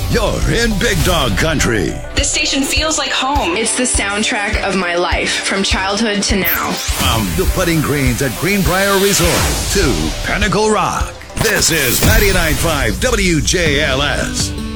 You're in Big Dog Country. This station feels like home. It's the soundtrack of my life, from childhood to now. From the Putting Greens at Greenbrier Resort to Pinnacle Rock, this is 99.5 WJLS.